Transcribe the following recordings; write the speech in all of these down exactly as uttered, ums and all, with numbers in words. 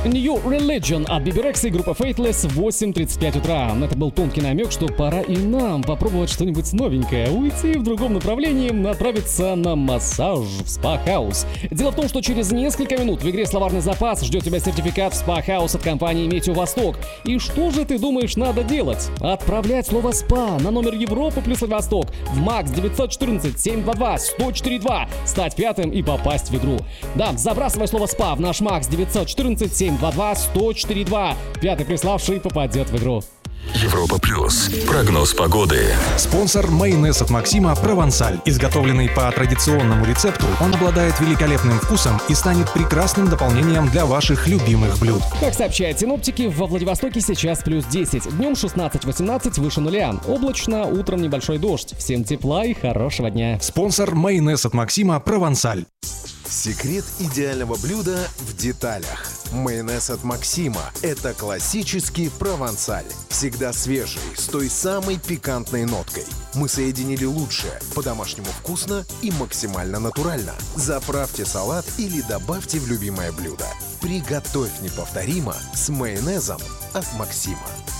New Religion от Биби Рекса и группа Faithless в восемь тридцать пять утра. Это был тонкий намек, что пора и нам попробовать что-нибудь новенькое, уйти в другом направлении, отправиться на массаж в спа-хаус. Дело в том, что через несколько минут в игре «Словарный запас» ждет тебя сертификат в спа-хаус от компании Метео Восток. И что же ты думаешь надо делать? Отправлять слово «спа» на номер Европы плюс Владивосток в МАКС девятьсот четырнадцать семь два два сто четыре два, стать пятым и попасть в игру. Да, забрасывай слово «спа» в наш МАКС девятьсот четырнадцать семь два два сто четыре два. Пятый приславший попадет в игру. Европа плюс. Прогноз погоды. Спонсор майонез от Максима «Провансаль». Изготовленный по традиционному рецепту, он обладает великолепным вкусом и станет прекрасным дополнением для ваших любимых блюд. Как сообщают синоптики, во Владивостоке сейчас плюс десять. Днем шестнадцать-восемнадцать выше нуля. Облачно, утром небольшой дождь. Всем тепла и хорошего дня. Спонсор майонез от Максима «Провансаль». Секрет идеального блюда в деталях. Майонез от Максима – это классический провансаль. Всегда свежий, с той самой пикантной ноткой. Мы соединили лучшее, по-домашнему вкусно и максимально натурально. Заправьте салат или добавьте в любимое блюдо. Приготовь неповторимо с майонезом от Максима.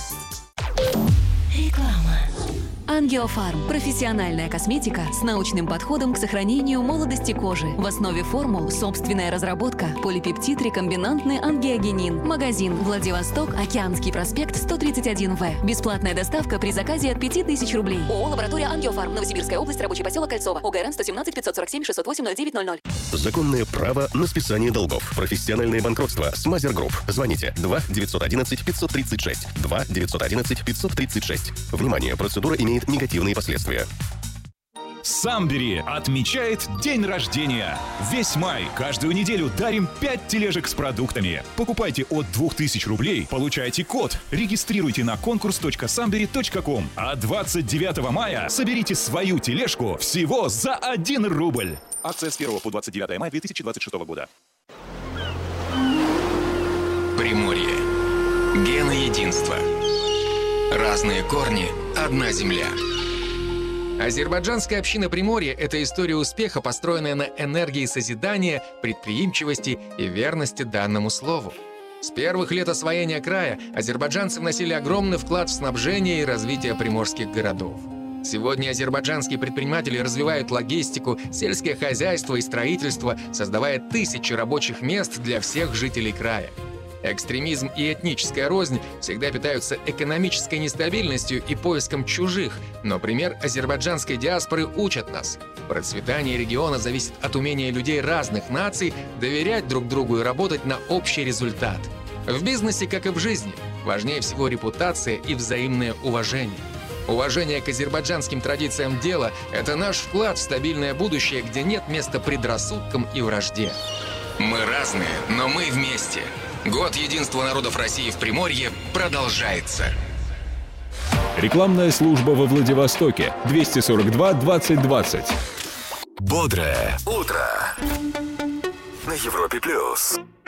Реклама. Ангиофарм. Профессиональная косметика с научным подходом к сохранению молодости кожи. В основе формул собственная разработка. Полипептид рекомбинантный ангиогенин. Магазин Владивосток, Океанский проспект, сто тридцать один В. Бесплатная доставка при заказе от пяти тысяч рублей. ООО «Лаборатория Ангиофарм». Новосибирская область, рабочий поселок Кольцово. ОГРН сто семнадцать пятьсот сорок семь шестьсот восемь ноль девять ноль ноль. Законное право на списание долгов. Профессиональное банкротство с Мазер Групп. Звоните два девятьсот одиннадцать пятьсот тридцать шесть. два девятьсот одиннадцать пятьсот тридцать шесть. Внимание, процедура имеет негативные последствия. Самбери отмечает день рождения. Весь май каждую неделю дарим пять тележек с продуктами. Покупайте от двух тысяч рублей, получайте код, регистрируйте на конкурс точка самбери точка ком. А двадцать девятого мая соберите свою тележку всего за один рубль. Акция с первого по двадцать девятое мая две тысячи двадцать шестого года. Приморье. Гены единства. Разные корни, одна земля. Азербайджанская община Приморья – это история успеха, построенная на энергии созидания, предприимчивости и верности данному слову. С первых лет освоения края азербайджанцы вносили огромный вклад в снабжение и развитие приморских городов. Сегодня азербайджанские предприниматели развивают логистику, сельское хозяйство и строительство, создавая тысячи рабочих мест для всех жителей края. Экстремизм и этническая рознь всегда питаются экономической нестабильностью и поиском чужих, но пример азербайджанской диаспоры учат нас. Процветание региона зависит от умения людей разных наций доверять друг другу и работать на общий результат. В бизнесе, как и в жизни, важнее всего репутация и взаимное уважение. Уважение к азербайджанским традициям дела – это наш вклад в стабильное будущее, где нет места предрассудкам и вражде. Мы разные, но мы вместе. Год единства народов России в Приморье продолжается. Рекламная служба во Владивостоке. двести сорок два двадцать двадцать. Бодрое утро на Европе плюс.